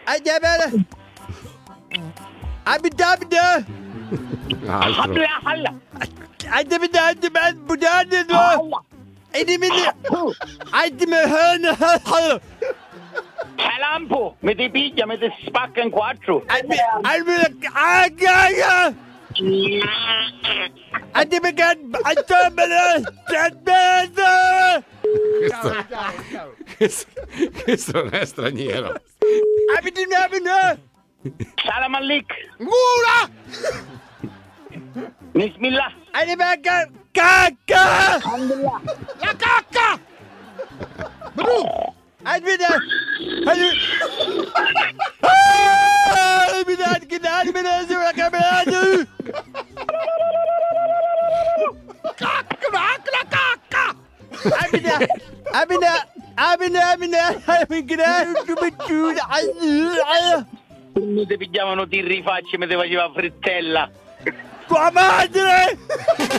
bene. Abidabida. Altro. Lampo, mi ti piglia, mi ti spacca in quattro. Questo non è straniero. Salam Alik. Mura! Bismillah. Cacca! Alhamdulillah. La cacca! Mi ti pigliavano ti rifacci, mi ti faceva frittella. Tua madre!